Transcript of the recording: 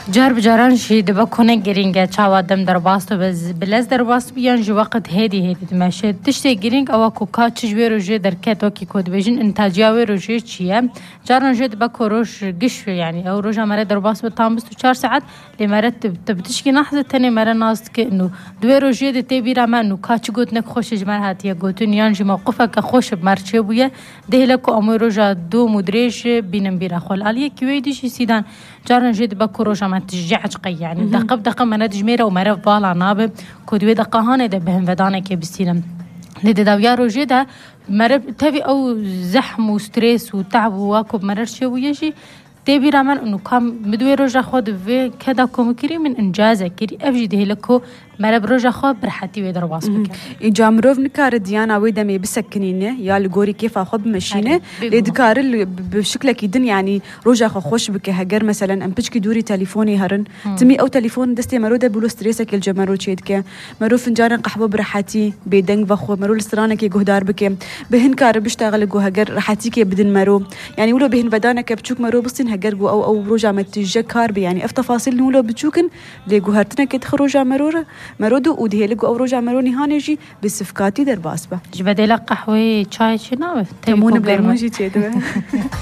جرب جاران شي دبا كونه جرينجا تشاوا دم درباستو بلز درباست بيان جو وقت هادي ماشي تشتي جرينج او كوكا تشوي روجي دركات وكي كود بيجن انتاجيا روجي تشيا جاران جو دبا كوروش قش يعني او روجا مره درباست بتامبستو 4 ساعات لمرت تبتشكي لحظه ثاني مره ناس انه دوي روجي دي تي بيرا ما انه كاتش قوتنك خوش جمال هاتيه قوتون يانجي موقفك خوش بمرچه بويه دهلكو امو روجا دو مدريش بينم بيرا خول عليه كويدي شي سيدان جارن جد بكروجا ما تشجعش قي يعني دقه ما ندجميره ومره بالا نابه كودوي دقه هانه ده بهم ودانه كي بسيلم لدي داويا روجي ده مره تبي او زحم وستريس وتعب وواكب مرر شي ويجي تبي رامن انه كم مدوي روجا خود في كذا كومكري من انجازه كري افجي دهلكو مرة بروجا خود برحتي ويدر واس بك إجامروف نكار ديانا ويدمي بسكنينه يا لجوري كيف أخذ مشينه لذكار بشكل كيدن يعني روجا خو خوش بك هجر مثلا أم بتشكي دوري تليفوني هرن تمي أو تليفون دستي مرودة بلو ستريسك الجمرو تشيدك مرو فنجان قحبة برحتي بيدنج بخو مرو السترانك يجهدار بك بهن كار بيشتغل جو هجر رحتي كي بدن مرو يعني ولو بهن بدانك بتشوك مرو بسين هجر جو أو روجا متجك كار يعني افتفاصيل نولو بتشوكن لجو هرتنا كتخرجا مرورة مرودو ودهيلك أو رجع مروني هانيجي بالسفكاتي در باسبة جبدي لك قهوة شاي شنو تمون بليمون جي تيدو